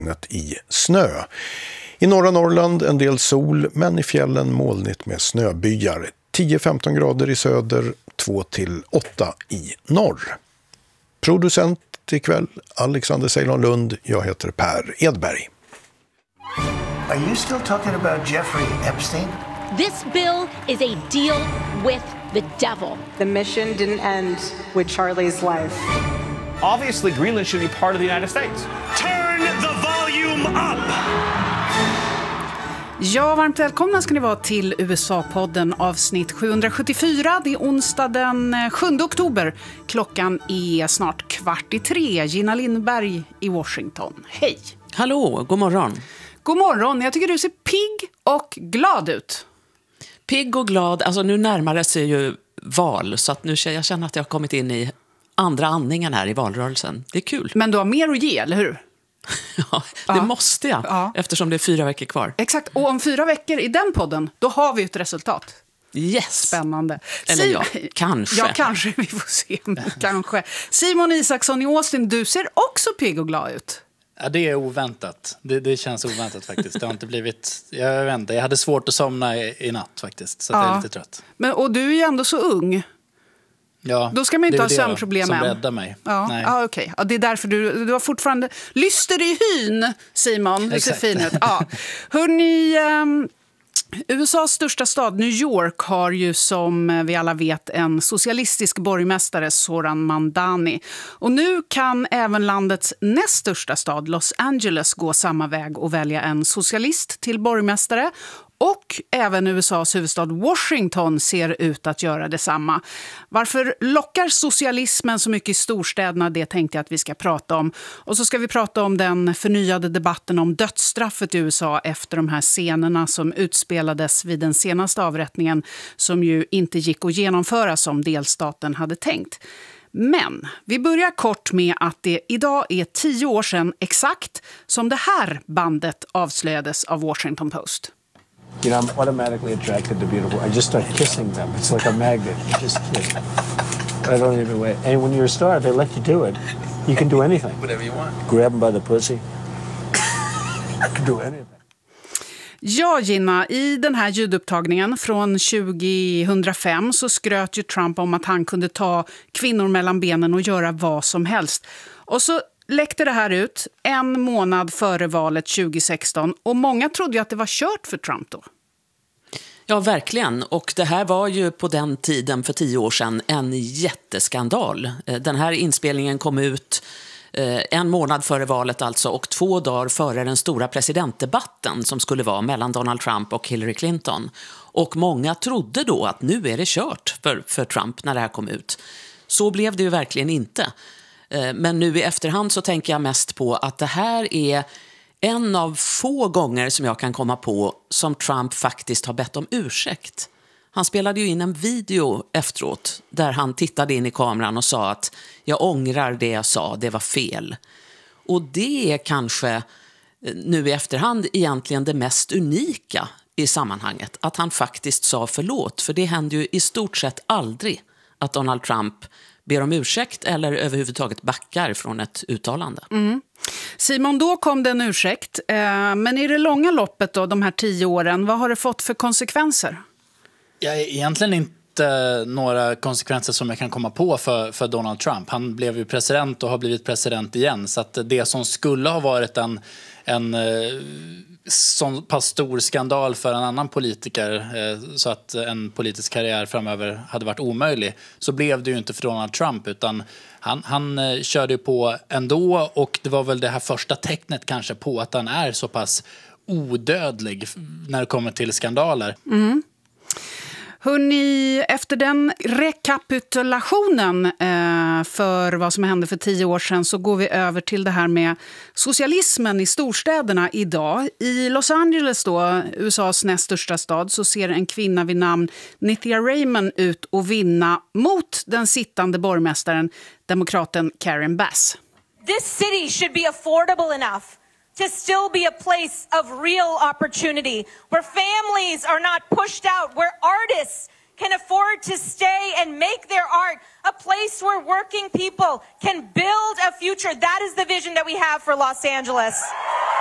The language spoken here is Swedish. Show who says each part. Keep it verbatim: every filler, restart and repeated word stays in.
Speaker 1: i snö. I norra Norrland en del sol, men i fjällen molnigt med snöbyar. tio till femton grader i söder, två till åtta i norr. Producent ikväll Alexander Ceylon Lund. Jag heter Per Edberg.
Speaker 2: Are you still talking about Jeffrey Epstein?
Speaker 3: This bill is a deal with the devil.
Speaker 4: The mission didn't end with Charlie's life.
Speaker 5: Obviously, Greenland should be part of the United States.
Speaker 6: Turn the volume up!
Speaker 7: Ja, varmt välkomna ska ni vara till U S A-podden avsnitt sjuhundrasjuttiofyra. Det är onsdag den sjunde oktober. Klockan är snart kvart i tre. Gina Lindberg i Washington. Hej!
Speaker 8: Hallå, god morgon.
Speaker 7: God morgon, jag tycker du ser pigg och glad ut.
Speaker 8: Pigg och glad, alltså nu närmar det sig ju val. Så att nu jag känner att jag har kommit in i andra andningen här i valrörelsen. Det är kul.
Speaker 7: Men du har mer att ge, eller hur?
Speaker 8: Ja, det ja. måste jag, ja. Eftersom det är fyra veckor kvar.
Speaker 7: Exakt, och om fyra veckor i den podden, då har vi ett resultat.
Speaker 8: Yes.
Speaker 7: Spännande.
Speaker 8: Eller
Speaker 7: Sim-
Speaker 8: ja, kanske.
Speaker 7: Ja, kanske, vi får se. Kanske. Simon Isaksson i Austin, du ser också pigg och glad ut.
Speaker 9: Ja, det är oväntat. Det, det känns oväntat faktiskt. Det har inte blivit... Jag vet inte, jag hade svårt att somna i, i natt faktiskt, så ja. Jag är lite trött.
Speaker 7: Men, och du är ju ändå så ung.
Speaker 9: Ja,
Speaker 7: då ska man inte ha sömnproblem
Speaker 9: än.
Speaker 7: Det
Speaker 9: är
Speaker 7: är
Speaker 9: det som räddar mig.
Speaker 7: Ja,
Speaker 9: Nej.
Speaker 7: Ja, okej. Ja, det är därför du, du har fortfarande lyster i hyn, Simon. Du ser fin ut. Ja. Hörrni, um, U S As största stad, New York, har ju som vi alla vet en socialistisk borgmästare, Zoran Mandani. Och nu kan även landets näst största stad, Los Angeles, gå samma väg och välja en socialist till borgmästare. Och även U S As huvudstad Washington ser ut att göra detsamma. Varför lockar socialismen så mycket i storstäderna? Det tänkte jag att vi ska prata om. Och så ska vi prata om den förnyade debatten om dödsstraffet i U S A efter de här scenerna som utspelades vid den senaste avrättningen, som ju inte gick att genomföra som delstaten hade tänkt. Men vi börjar kort med att det idag är tio år sedan exakt som det här bandet avslöjades av Washington Post.
Speaker 10: You know, I'm automatically attracted to beautiful. I just start kissing them. It's like a magnet. You just kiss. I don't even wait. And when you're a star, they let you do it. You can do anything.
Speaker 9: Whatever you want.
Speaker 10: Grab them by the pussy. You can do anything.
Speaker 7: Ja, Gina, i den här ljudupptagningen från tjugohundrafem så skröt ju Trump om att han kunde ta kvinnor mellan benen och göra vad som helst. Och så läckte det här ut en månad före valet tjugohundrasexton och många trodde ju att det var kört för Trump då.
Speaker 8: Ja, verkligen. Och det här var ju på den tiden för tio år sedan en jätteskandal. Den här inspelningen kom ut en månad före valet alltså och två dagar före den stora presidentdebatten som skulle vara mellan Donald Trump och Hillary Clinton. Och många trodde då att nu är det kört för, för Trump när det här kom ut. Så blev det ju verkligen inte. Men nu i efterhand så tänker jag mest på att det här är en av få gånger som jag kan komma på som Trump faktiskt har bett om ursäkt. Han spelade ju in en video efteråt där han tittade in i kameran och sa att jag ångrar det jag sa, det var fel. Och det är kanske nu i efterhand egentligen det mest unika i sammanhanget. Att han faktiskt sa förlåt, för det händer ju i stort sett aldrig att Donald Trump ber om ursäkt eller överhuvudtaget backar från ett uttalande.
Speaker 7: Mm. Simon, då kom det en ursäkt. Men i det långa loppet då, de här tio åren, vad har det fått för konsekvenser?
Speaker 9: Ja, egentligen inte några konsekvenser som jag kan komma på för, för Donald Trump. Han blev ju president och har blivit president igen. Så att det som skulle ha varit en, en så pass stor skandal för en annan politiker så att en politisk karriär framöver hade varit omöjlig, så blev det ju inte för Donald Trump, utan han, han körde på ändå, och det var väl det här första tecknet kanske på att han är så pass odödlig när det kommer till skandaler.
Speaker 7: Mm. Hörrni, efter den rekapitulationen eh, för vad som hände för tio år sedan så går vi över till det här med socialismen i storstäderna idag. I Los Angeles då, U S As näst största stad, så ser en kvinna vid namn Nithya Raymond ut att vinna mot den sittande borgmästaren, demokraten Karen Bass.
Speaker 11: This city should be affordable enough to still be a place of real opportunity, where families are not pushed out, where artists can afford to stay and make their art a place where working people can build a future. That is the vision that we have for Los Angeles.